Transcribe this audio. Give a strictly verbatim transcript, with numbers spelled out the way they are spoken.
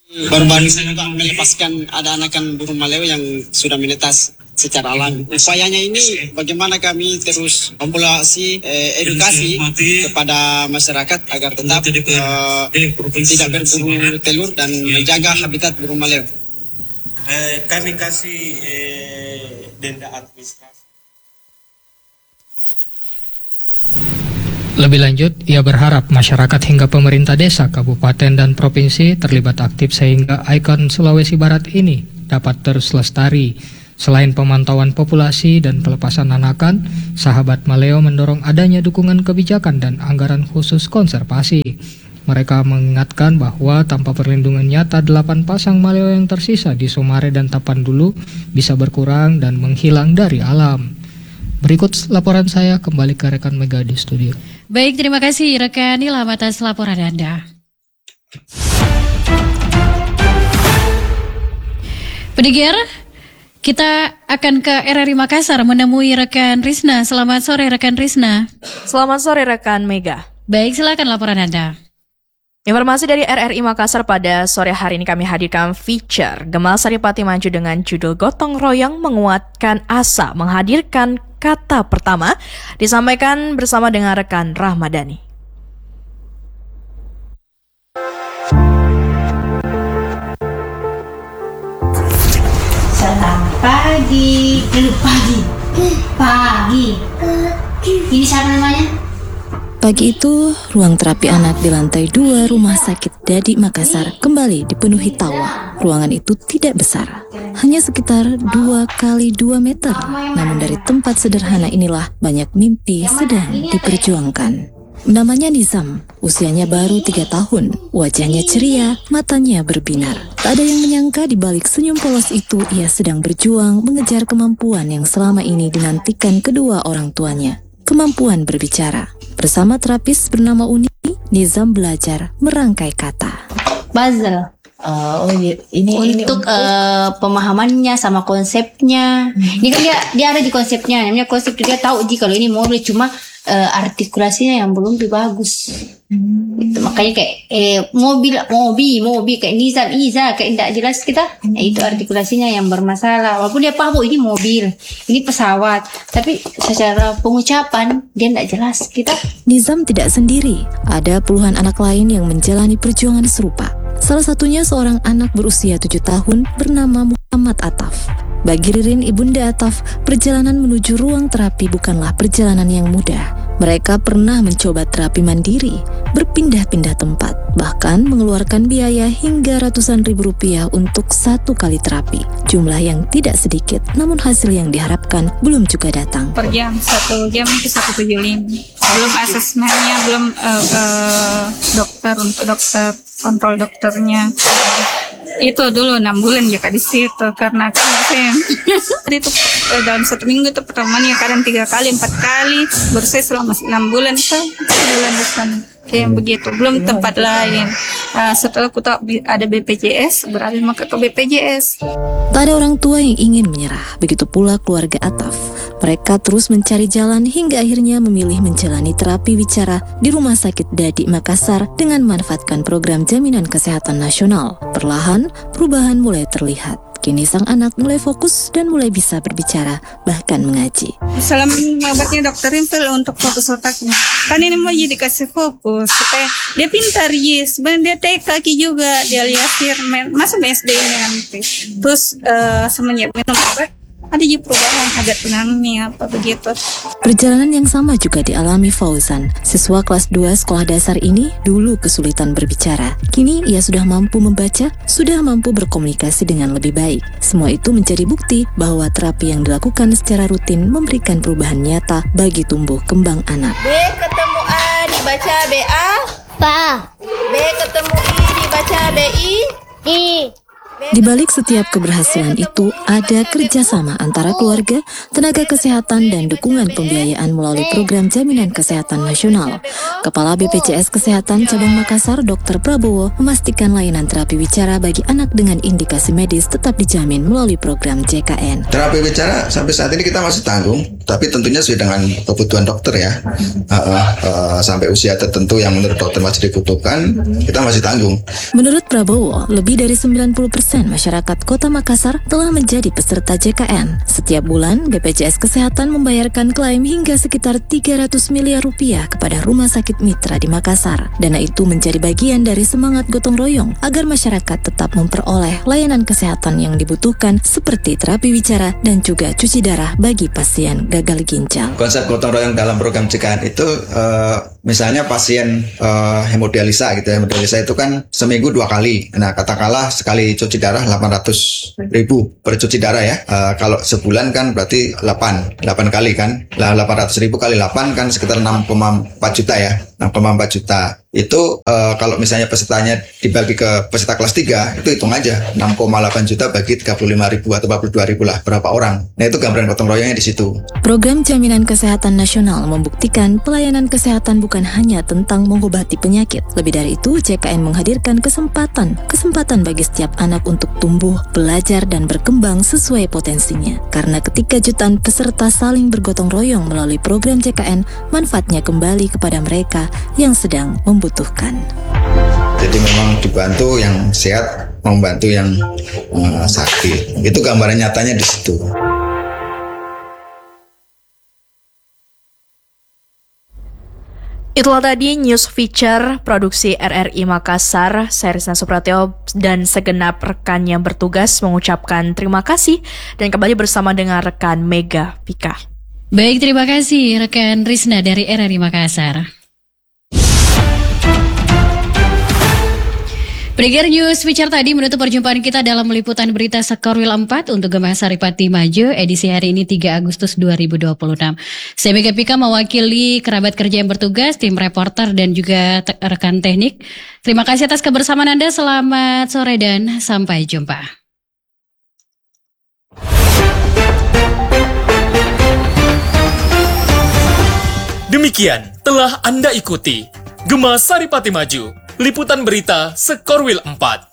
Baru-baru ini juga melepaskan ada anakan burung maleo yang sudah menetas secara alami. Upayanya ini bagaimana kami terus populasi eh, edukasi kepada masyarakat agar tetap eh, tidak berburu telur dan menjaga habitat burung maleo. Eh, kami kasih eh, denda administrasi. Lebih lanjut, ia berharap masyarakat hingga pemerintah desa, kabupaten, dan provinsi terlibat aktif sehingga ikon Sulawesi Barat ini dapat terus lestari. Selain pemantauan populasi dan pelepasan anakan, sahabat maleo mendorong adanya dukungan kebijakan dan anggaran khusus konservasi. Mereka mengingatkan bahwa tanpa perlindungan nyata delapan pasang maleo yang tersisa di Somare dan Tapandulu bisa berkurang dan menghilang dari alam. Berikut laporan saya, kembali ke rekan Mega di studio. Baik, terima kasih rekan Ilham atas laporan Anda. Pendengar, kita akan ke R R I Makassar menemui rekan Risna. Selamat sore rekan Risna. Selamat sore rekan Mega. Baik, silakan laporan Anda. Informasi dari R R I Makassar pada sore hari ini kami hadirkan feature Gemal Saripati maju dengan judul Gotong Royong Menguatkan Asa menghadirkan kata pertama, disampaikan bersama dengan rekan Rahmadani. Selamat pagi, eh, pagi, pagi. Ini siapa namanya? Pagi itu, ruang terapi anak di lantai dua Rumah Sakit Dadi Makassar kembali dipenuhi tawa. Ruangan itu tidak besar, hanya sekitar dua kali dua meter. Namun dari tempat sederhana inilah banyak mimpi sedang diperjuangkan. Namanya Nizam, usianya baru tiga tahun, wajahnya ceria, matanya berbinar. Tak ada yang menyangka di balik senyum polos itu ia sedang berjuang mengejar kemampuan yang selama ini dinantikan kedua orang tuanya. Kemampuan berbicara. Bersama terapis bernama Uni, Nizam belajar merangkai kata. Puzzle. Uh, oh ini ini untuk, ini uh, pemahamannya sama konsepnya. Hmm. Ini kan dia dia ada di konsepnya. Namanya konsep dia tahu ji kalau ini mobil cuma uh, artikulasinya yang belum lebih bagus. Hmm. Itu makanya kayak eh, mobil mobil mobil kayak Nizam Iza kayak tidak jelas kita. Hmm. Eh, itu artikulasinya yang bermasalah. Walaupun dia paham oh, ini mobil, ini pesawat, tapi secara pengucapan dia tidak jelas kita. Nizam tidak sendiri. Ada puluhan anak lain yang menjalani perjuangan serupa. Salah satunya seorang anak berusia tujuh tahun bernama Muhammad Ataf. Bagi Ririn, ibunda Ataf, perjalanan menuju ruang terapi bukanlah perjalanan yang mudah. Mereka pernah mencoba terapi mandiri, berpindah-pindah tempat, bahkan mengeluarkan biaya hingga ratusan ribu rupiah untuk satu kali terapi. Jumlah yang tidak sedikit, namun hasil yang diharapkan belum juga datang. Per jam, satu jam itu seratus tujuh puluh lima. Belum asesmennya, belum uh, uh, dokter untuk dokter, kontrol dokternya. Itu dulu enam bulan juga di situ karena kan saya itu dalam satu minggu itu pertemuannya kadang tiga kali empat kali baru saya selama enam bulan itu bulan di sana kayak begitu belum tempat lain. Nah, setelah aku tahu ada B P J S beralih maka ke B P J S. Tak ada orang tua yang ingin menyerah, begitu pula keluarga Ataf. Mereka terus mencari jalan hingga akhirnya memilih menjalani terapi bicara di Rumah Sakit Dadi Makassar dengan memanfaatkan program Jaminan Kesehatan Nasional. Perlahan, perubahan mulai terlihat. Kini sang anak mulai fokus dan mulai bisa berbicara, bahkan mengaji. Selama obatnya dokter Rimpel untuk fokus otaknya. Kan ini mau jadi kasih fokus supaya dia pintar, yes. Sebenarnya dia T K juga, dia lihat firman, masuk S D-nya nanti. Terus uh, semenjak minum obat, ada juga perubahan agak tenangnya apa begitu. Perjalanan yang sama juga dialami Fauzan. Siswa kelas dua sekolah dasar ini dulu kesulitan berbicara. Kini ia sudah mampu membaca, sudah mampu berkomunikasi dengan lebih baik. Semua itu menjadi bukti bahwa terapi yang dilakukan secara rutin memberikan perubahan nyata bagi tumbuh kembang anak. B ketemu A dibaca B A. Pa. B ketemu I dibaca B I. I. Di balik setiap keberhasilan itu, ada kerjasama antara keluarga, tenaga kesehatan, dan dukungan pembiayaan melalui program Jaminan Kesehatan Nasional. Kepala B P J S Kesehatan Cabang Makassar, dokter Prabowo, memastikan layanan terapi wicara bagi anak dengan indikasi medis tetap dijamin melalui program J K N. Terapi wicara sampai saat ini kita masih tanggung, tapi tentunya sesuai dengan kebutuhan dokter ya. Uh, uh, uh, sampai usia tertentu yang menurut dokter masih dibutuhkan, kita masih tanggung. Menurut Prabowo, lebih dari sembilan puluh persen masyarakat Kota Makassar telah menjadi peserta J K N. Setiap bulan, B P J S Kesehatan membayarkan klaim hingga sekitar tiga ratus miliar rupiah kepada rumah sakit mitra di Makassar. Dana itu menjadi bagian dari semangat gotong royong agar masyarakat tetap memperoleh layanan kesehatan yang dibutuhkan seperti terapi wicara dan juga cuci darah bagi pasien gagal ginjal. Konsep gotong royong dalam program J K N itu uh, misalnya pasien uh, hemodialisa gitu ya. Hemodialisa itu kan seminggu dua kali. Nah, katakanlah sekali cuci darah delapan ratus ribu per cuci darah ya. Uh, kalau sebulan kan berarti delapan kali kan. Lah delapan ratus ribu kali delapan kan sekitar enam koma empat juta ya. enam koma empat juta. Itu uh, kalau misalnya pesertanya dibagi ke peserta kelas tiga, itu hitung aja enam koma delapan juta bagi tiga puluh lima ribu atau empat puluh dua ribu lah berapa orang. Nah, itu gambaran gotong royongnya di situ. Program Jaminan Kesehatan Nasional membuktikan pelayanan kesehatan bukan hanya tentang mengobati penyakit. Lebih dari itu, J K N menghadirkan kesempatan, kesempatan bagi setiap anak untuk tumbuh, belajar, dan berkembang sesuai potensinya. Karena ketika jutaan peserta saling bergotong royong melalui program J K N, manfaatnya kembali kepada mereka yang sedang membutuhkan. Jadi memang dibantu yang sehat, membantu yang uh, sakit. Itu gambaran nyatanya di situ. Itulah tadi news feature produksi R R I Makassar. Saya Rizna Supratyo dan segenap rekan yang bertugas mengucapkan terima kasih dan kembali bersama dengan rekan Mega Pika. Baik, terima kasih rekan Rizna dari R R I Makassar. Pendengar News Feature tadi menutup perjumpaan kita dalam liputan berita Sekorwil empat untuk Gemah Saripati Maju edisi hari ini tiga Agustus dua ribu dua puluh enam. Saya Mega Pika mewakili kerabat kerja yang bertugas, tim reporter dan juga te- rekan teknik. Terima kasih atas kebersamaan Anda, selamat sore dan sampai jumpa. Demikian telah Anda ikuti Gemah Saripati Maju, liputan berita Sekorwil empat.